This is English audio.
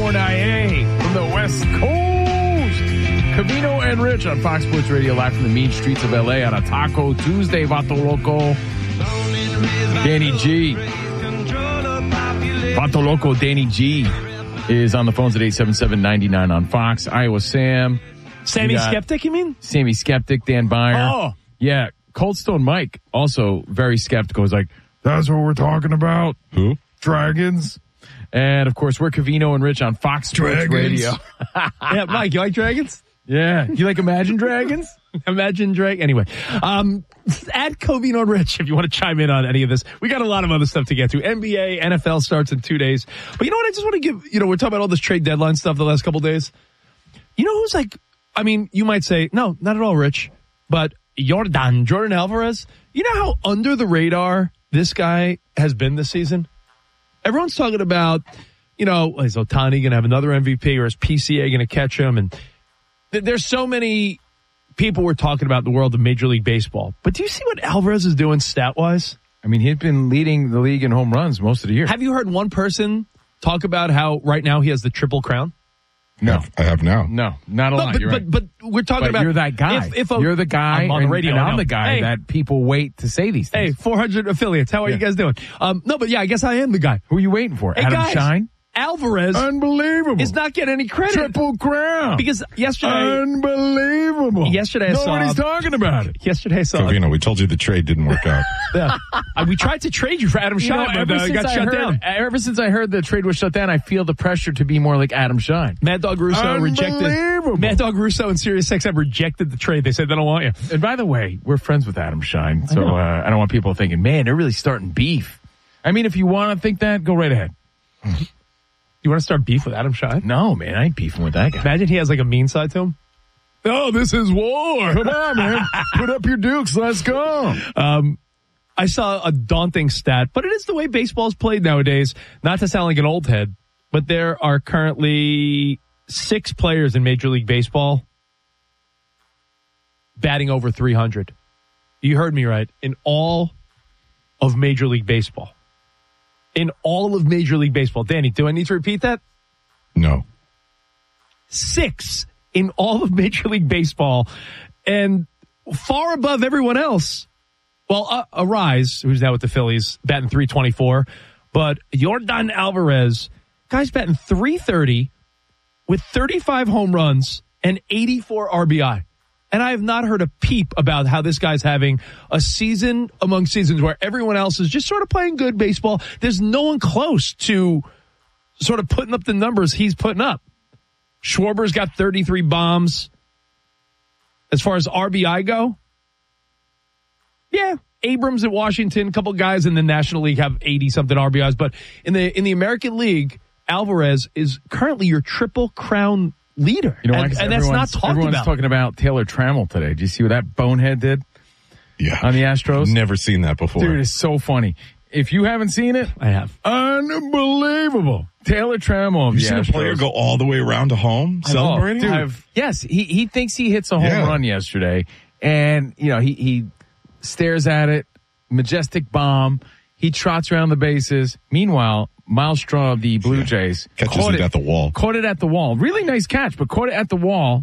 Fournier from the West Coast. Covino and Rich on Fox Sports Radio, live from the mean streets of LA on a Taco Tuesday. Vato Loco. Danny G. Vato Loco Danny G is on the phones at 877-99 on Fox. Iowa Sam. Sammy Skeptic, you mean? Sammy Skeptic, Dan Byer. Oh. Yeah. Cold Stone Mike, also very skeptical. He's like, that's what we're talking about? Who? Dragons. And, of course, we're Covino and Rich on Fox Sports Radio. Yeah, Mike, you like dragons? Yeah. You like Imagine Dragons? Imagine Drake. Anyway, add Covino and Rich if you want to chime in on any of this. We got a lot of other stuff to get to. NBA, NFL starts in 2 days. But you know what? I just want to give, we're talking about all this trade deadline stuff the last couple of days. You know who's like, I mean, you might say, no, not at all, Rich. But Jordan Alvarez, you know how under the radar this guy has been this season? Everyone's talking about, is Ohtani going to have another MVP or is PCA going to catch him? And there's so many people were talking about in the world of Major League Baseball. But do you see what Alvarez is doing stat-wise? I mean, he's been leading the league in home runs most of the year. Have you heard one person talk about how right now he has the Triple Crown? No. I have now. No, not a lot. But we're talking about... You're that guy. You're the guy. I'm on the radio. And I'm the guy that people wait to say these things. Hey, 400 affiliates. How are you guys doing? No, but yeah, I guess I am the guy. Who are you waiting for? Adam Shine? Alvarez. Unbelievable. Is not getting any credit. Triple Crown. Because yesterday... Unbelievable. Yesterday I saw... Nobody's talking about it. Yesterday I saw... Covino, we told you the trade didn't work out. Yeah. We tried to trade you for Adam Shine, but got shut down. Ever since I heard the trade was shut down, I feel the pressure to be more like Adam Shine. Mad Dog Russo rejected... Mad Dog Russo and Sirius XM rejected the trade. They said they don't want you. And by the way, we're friends with Adam Shine, so I don't want people thinking, man, they're really starting beef. I mean, if you want to think that, go right ahead. You want to start beef with Adam Shine? No, man, I ain't beefing with that guy. Imagine he has like a mean side to him. Oh, this is war. Come on, man. Put up your dukes. Let's go. I saw a daunting stat, but it is the way baseball is played nowadays. Not to sound like an old head, but there are currently 6 players in Major League Baseball batting over 300. You heard me right. In all of Major League Baseball. In all of Major League Baseball. Danny, do I need to repeat that? No. 6 in all of Major League Baseball. And far above everyone else. Well, Arise, who's now with the Phillies, batting .324. But Jordan Alvarez, guy's batting .330 with 35 home runs and 84 RBI. And I have not heard a peep about how this guy's having a season among seasons where everyone else is just sort of playing good baseball. There's no one close to sort of putting up the numbers he's putting up. Schwarber's got 33 bombs. As far as RBI go, yeah, Abrams at Washington, a couple guys in the National League have 80-something RBIs. But in the American League, Alvarez is currently your Triple Crown leader. You know, and that's not talked about. Everyone's talking about Taylor Trammell today. Did you see what that bonehead did? Yeah. On the Astros? Never seen that before. Dude, it's so funny. If you haven't seen it, I have. Unbelievable. Taylor Trammell of the Astros. You see a player go all the way around to home celebrating? Dude, yes, he thinks he hits a home run yesterday. And, he stares at it, majestic bomb. He trots around the bases. Meanwhile, Miles Straw of the Blue Jays catches it at the wall. Caught it at the wall. Really nice catch, but caught it at the wall.